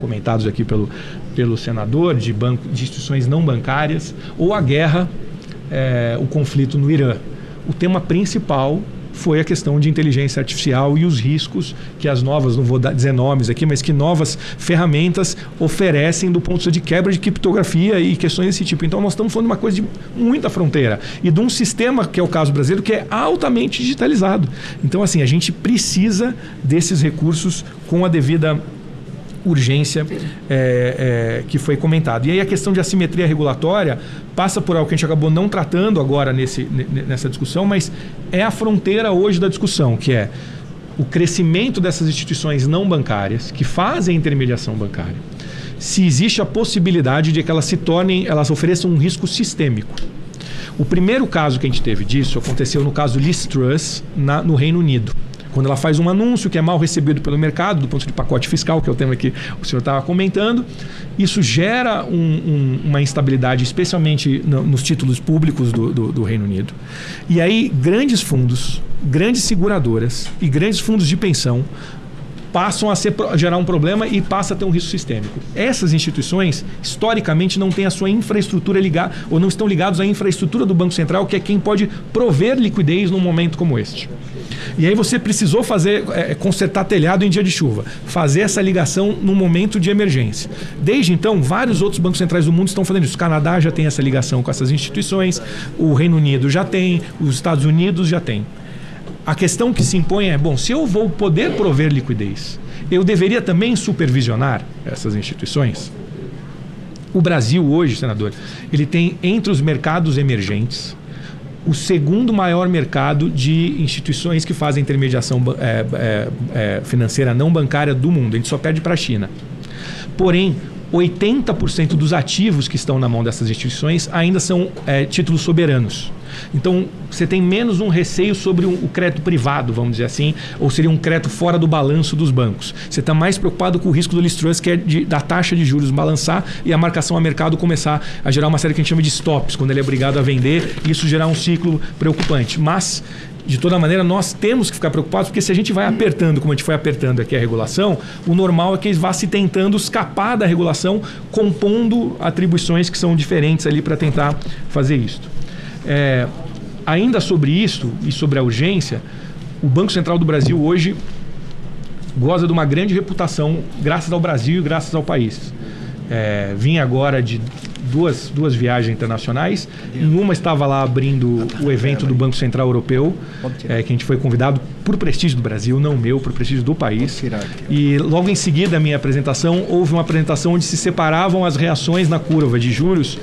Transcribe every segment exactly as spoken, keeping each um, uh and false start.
comentados aqui pelo, pelo senador, de, banco, de instituições não bancárias, ou a guerra, é, o conflito no Irã. O tema principal foi a questão de inteligência artificial e os riscos que as novas, não vou dar, dizer nomes aqui, mas que novas ferramentas oferecem do ponto de vista de quebra de criptografia e questões desse tipo. Então nós estamos falando de uma coisa de muita fronteira e de um sistema, que é o caso brasileiro, que é altamente digitalizado. Então assim, a gente precisa desses recursos com a devida urgência é, é, que foi comentado. E aí a questão de assimetria regulatória passa por algo que a gente acabou não tratando agora nesse, nessa discussão, mas é a fronteira hoje da discussão, que é o crescimento dessas instituições não bancárias que fazem intermediação bancária. Se existe a possibilidade de que elas se tornem, elas ofereçam um risco sistêmico. O primeiro caso que a gente teve disso aconteceu no caso Liz Truss na, no Reino Unido. Quando ela faz um anúncio que é mal recebido pelo mercado, do ponto de pacote fiscal, que é o tema que o senhor estava comentando, isso gera um, um, uma instabilidade, especialmente no, nos títulos públicos do, do, do Reino Unido. E aí, grandes fundos, grandes seguradoras e grandes fundos de pensão passam a ser, gerar um problema e passa a ter um risco sistêmico. Essas instituições, historicamente, não têm a sua infraestrutura ligada, ou não estão ligados à infraestrutura do Banco Central, que é quem pode prover liquidez num momento como este. E aí você precisou fazer, é, consertar telhado em dia de chuva, fazer essa ligação num momento de emergência. Desde então, vários outros bancos centrais do mundo estão fazendo isso. O Canadá já tem essa ligação com essas instituições, o Reino Unido já tem, os Estados Unidos já tem. A questão que se impõe é, bom, se eu vou poder prover liquidez, eu deveria também supervisionar essas instituições? O Brasil hoje, senador, ele tem entre os mercados emergentes o segundo maior mercado de instituições que fazem intermediação é, é, é, financeira não bancária do mundo. A gente só perde para a China. Porém, oitenta por cento dos ativos que estão na mão dessas instituições ainda são é, títulos soberanos. Então, você tem menos um receio sobre um, o crédito privado, vamos dizer assim, ou seria um crédito fora do balanço dos bancos. Você está mais preocupado com o risco do Liz Truss, que é de, da taxa de juros balançar e a marcação a mercado começar a gerar uma série que a gente chama de stops, quando ele é obrigado a vender, e isso gerar um ciclo preocupante. Mas, de toda maneira, nós temos que ficar preocupados, porque se a gente vai apertando, como a gente foi apertando aqui a regulação, o normal é que eles vá se tentando escapar da regulação, compondo atribuições que são diferentes ali para tentar fazer isso. É, ainda sobre isso e sobre a urgência, o Banco Central do Brasil hoje goza de uma grande reputação graças ao Brasil e graças ao país. É, vim agora de duas, duas viagens internacionais. Em uma estava lá abrindo o evento do Banco Central Europeu, é, que a gente foi convidado por prestígio do Brasil, não meu, por prestígio do país. E logo em seguida a minha apresentação, houve uma apresentação onde se separavam as reações na curva de juros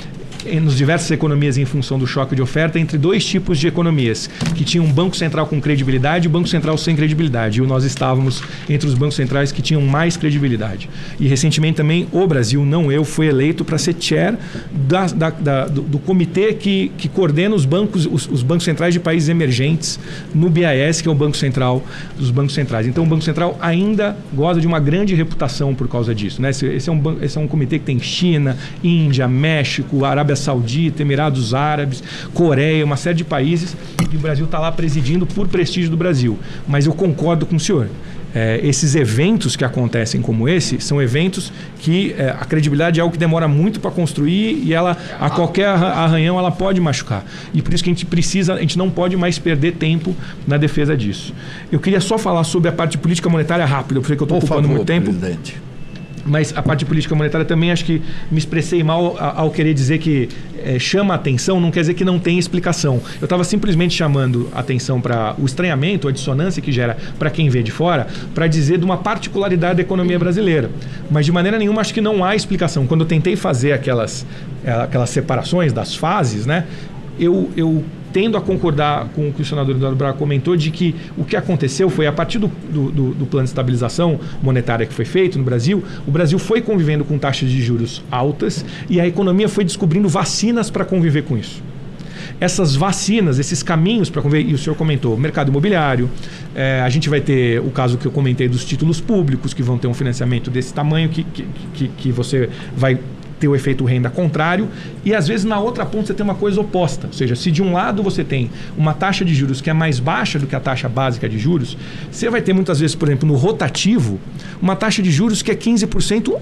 nos diversas economias em função do choque de oferta entre dois tipos de economias, que tinham um banco central com credibilidade e um banco central sem credibilidade. E nós estávamos entre os bancos centrais que tinham mais credibilidade. E recentemente também o Brasil, não eu, foi eleito para ser chair da, da, da, do, do comitê que, que coordena os bancos, os, os bancos centrais de países emergentes no B I S, que é o Banco Central dos bancos centrais. Então o Banco Central ainda goza de uma grande reputação por causa disso, né? Esse, esse, é, um, esse é um comitê que tem China, Índia, México, Arábia Saudita, Emirados Árabes, Coreia, uma série de países, e o Brasil está lá presidindo por prestígio do Brasil. Mas eu concordo com o senhor. É, esses eventos que acontecem como esse são eventos que é, a credibilidade é algo que demora muito para construir e ela, a qualquer arranhão ela pode machucar. E por isso que a gente precisa, a gente não pode mais perder tempo na defesa disso. Eu queria só falar sobre a parte de política monetária rápida, eu sei que eu estou ocupando muito tempo. Presidente. Mas a parte de política monetária também acho que me expressei mal ao querer dizer que é, chama a atenção, não quer dizer que não tem explicação. Eu estava simplesmente chamando a atenção para o estranhamento, a dissonância que gera para quem vê de fora, para dizer de uma particularidade da economia brasileira. Mas de maneira nenhuma acho que não há explicação. Quando eu tentei fazer aquelas, aquelas separações das fases, né, eu... eu tendo a concordar com o que o senador Eduardo Braga comentou, de que o que aconteceu foi, a partir do, do, do plano de estabilização monetária que foi feito no Brasil, o Brasil foi convivendo com taxas de juros altas e a economia foi descobrindo vacinas para conviver com isso. Essas vacinas, esses caminhos para conviver, e o senhor comentou, mercado imobiliário, é, a gente vai ter o caso que eu comentei dos títulos públicos, que vão ter um financiamento desse tamanho, que, que, que, que você vai ter o efeito renda contrário, e às vezes na outra ponta você tem uma coisa oposta. Ou seja, se de um lado você tem uma taxa de juros que é mais baixa do que a taxa básica de juros, você vai ter muitas vezes, por exemplo, no rotativo, uma taxa de juros que é quinze por cento